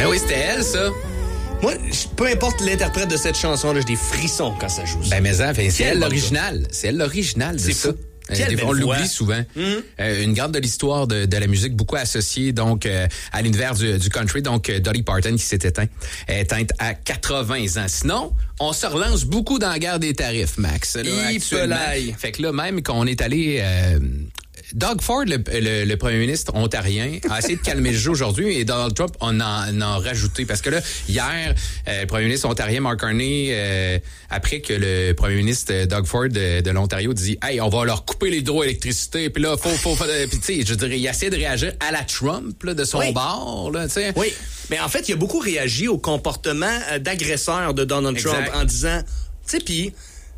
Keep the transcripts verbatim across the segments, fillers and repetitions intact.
Ben oui, c'était elle, ça. Moi, peu importe l'interprète de cette chanson, là, j'ai des frissons quand ça joue. Ça. Ben mais ça, c'est Quelle elle bonne l'original. C'est elle l'original de C'est ça. fou. Quelle on belle l'oublie voix. souvent. Mm-hmm. Euh, une grande de l'histoire de, de la musique, beaucoup associée donc euh, à l'univers du, du country. Donc euh, Dolly Parton qui s'est éteinte, est éteinte à quatre-vingts ans. Sinon, on se relance beaucoup dans la guerre des tarifs, Max. Là, actuellement. Fait que là, même quand on est allé... Euh, Doug Ford, le, le, le premier ministre ontarien, a essayé de calmer le jeu aujourd'hui et Donald Trump en a, en a rajouté. Parce que là, hier, euh, le premier ministre ontarien, Mark Carney, euh, après que le premier ministre Doug Ford de, de l'Ontario dit « Hey, on va leur couper l'hydroélectricité. » Puis là, faut... faut, faut puis tu sais, je dirais, il essaie de réagir à la Trump, là, de son oui. bord, là, tu sais. Oui, mais en fait, il a beaucoup réagi au comportement d'agresseur de Donald Exact. Trump en disant... Tu sais, puis...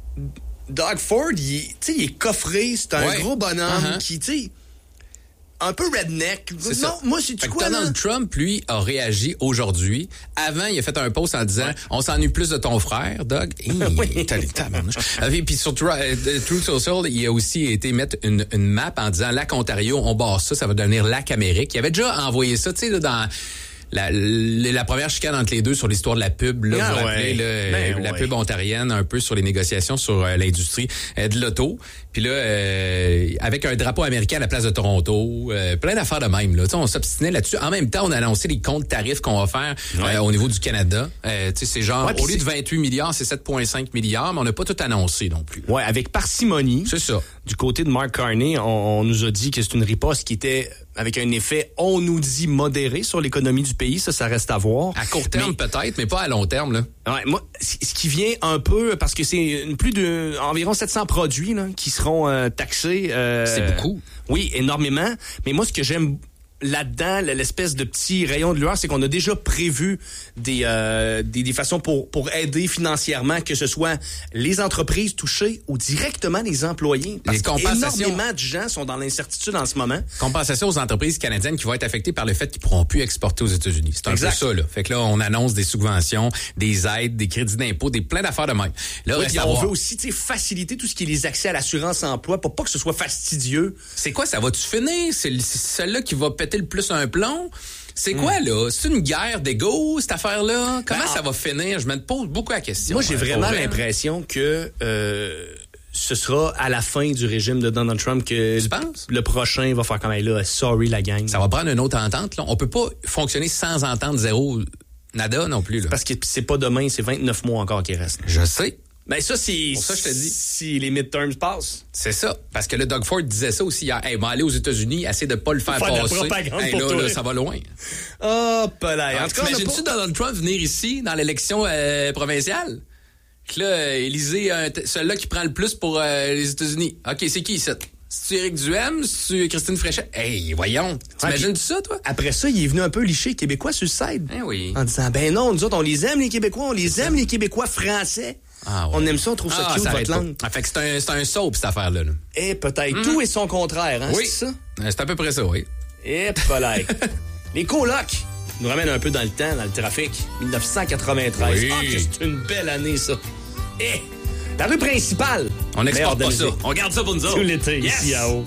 Doug Ford, il, il est coffré, c'est un ouais. gros bonhomme uh-huh. qui, tu sais, un peu redneck. C'est non, ça. moi, c'est quoi, Donald là? Trump, lui, a réagi aujourd'hui. Avant, il a fait un post en disant ouais. « On s'ennuie plus de ton frère, Doug. » Oui, t'as les tabarnouches. Et puis sur Truth Social, il a aussi été mettre une, une map en disant « Lac Ontario, on barre ça, ça va devenir Lac Amérique. » Il avait déjà envoyé ça, tu sais, dans... La, la, la première chicane entre les deux sur l'histoire de la pub, là, ah vous vous ouais. rappelez, là, ben la ouais. pub ontarienne, un peu sur les négociations sur euh, l'industrie euh, de l'auto. Puis là, euh, avec un drapeau américain à la place de Toronto, euh, plein d'affaires de même. Là. On s'obstinait là-dessus. En même temps, on a annoncé les comptes tarifs qu'on va faire ouais. euh, au niveau du Canada. Euh, c'est genre, ouais, au lieu de vingt-huit milliards, c'est sept virgule cinq milliards, mais on n'a pas tout annoncé non plus. Ouais, avec parcimonie. C'est ça. Du côté de Mark Carney, on, on nous a dit que c'est une riposte qui était avec un effet, on nous dit, modéré sur l'économie du pays. Ça, ça reste à voir. À court terme, mais, peut-être, mais pas à long terme, là. Ouais, moi, ce qui vient un peu, parce que c'est plus de environ sept cents produits là, qui seront euh, taxés. Euh, c'est beaucoup. Oui, énormément. Mais moi, ce que j'aime là-dedans, l'espèce de petit rayon de lueur, c'est qu'on a déjà prévu des, euh, des, des façons pour, pour aider financièrement, que ce soit les entreprises touchées ou directement les employés. Parce les compensations... qu'énormément de gens sont dans l'incertitude en ce moment. Compensation aux entreprises canadiennes qui vont être affectées par le fait qu'ils ne pourront plus exporter aux États-Unis. C'est un exact. peu ça, là. Fait que là, on annonce des subventions, des aides, des crédits d'impôt, des plein d'affaires de même. Là, oui, reste on à voir. veut aussi faciliter tout ce qui est les accès à l'assurance-emploi pour pas que ce soit fastidieux. C'est quoi, ça va-tu finir? C'est celle-là qui va péter le plus un plomb? C'est quoi, mm. là? C'est une guerre d'ego, cette affaire-là? Comment ben, ça va finir? Je me pose beaucoup la question. Moi, j'ai hein, vraiment l'impression que euh, ce sera à la fin du régime de Donald Trump que tu penses? Le prochain va faire comme elle là. Sorry, la gang. Ça va prendre une autre entente, là. On peut pas fonctionner sans entente zéro nada non plus, là. Parce que c'est pas demain, c'est vingt-neuf mois encore qui restent. Je sais. Ben ça, c'est... Pour ça, je te dis. Si les midterms passent. C'est ça. Parce que le Doug Ford disait ça aussi hier. Hey, va aller aux États-Unis, essayer de pas le faire, faire passer. De la propagande hey, pour là, toi. là, ça va loin. Oh, palais. En tout cas, t'imagines-tu pas... Donald Trump venir ici, dans l'élection euh, provinciale? Que là, Élysée, euh, celui-là qui prend le plus pour euh, les États-Unis. OK, c'est qui, ça? C'est-tu Éric Duhaime? C'est-tu Christine Fréchette? Hey, voyons. T'imagines ouais, ça, toi? Après ça, il est venu un peu licher les Québécois sur le side. Eh oui. En disant, ben non, nous autres, on les aime, les Québécois. On les aime, les Québécois français. Ah, ouais. On aime ça, on trouve ça ah, cute, ça votre langue. Ah, fait que c'est un, c'est un soap, cette affaire-là. Là. Et peut-être. Mm-hmm. Tout est son contraire, hein? Oui. C'est ça? C'est à peu près ça, oui. Et peut-être. Les colocs nous ramènent un peu dans le temps, dans le trafic. dix-neuf cent quatre-vingt-treize. Oui. Ah, que c'est une belle année, ça. Et la rue principale. On n'exporte pas ça. On garde ça pour nous autres. Tout l'été, yes. ici à haut.